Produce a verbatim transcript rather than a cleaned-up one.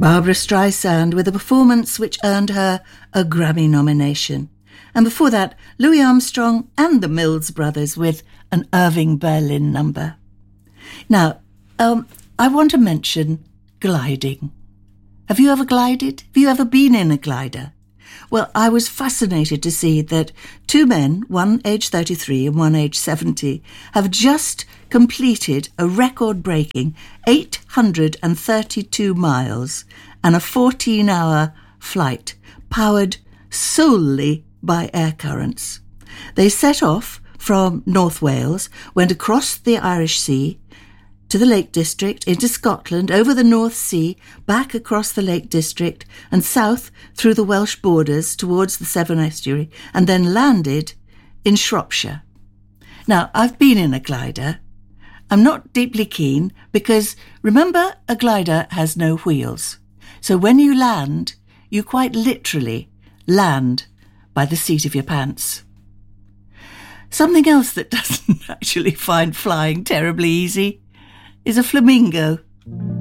Barbra Streisand with a performance which earned her a Grammy nomination. And before that, Louis Armstrong and the Mills Brothers with an Irving Berlin number. Now, um, I want to mention gliding. Have you ever glided? Have you ever been in a glider? Well, I was fascinated to see that two men, one age thirty-three and one age seventy, have just completed a record-breaking eight hundred thirty-two miles and a fourteen-hour flight powered solely by air currents. They set off from North Wales, went across the Irish Sea to the Lake District, into Scotland, over the North Sea, back across the Lake District and south through the Welsh borders towards the Severn Estuary, and then landed in Shropshire. Now, I've been in a glider. I'm not deeply keen because, remember, a glider has no wheels. So when you land, you quite literally land by the seat of your pants. Something else that doesn't actually find flying terribly easy is a flamingo.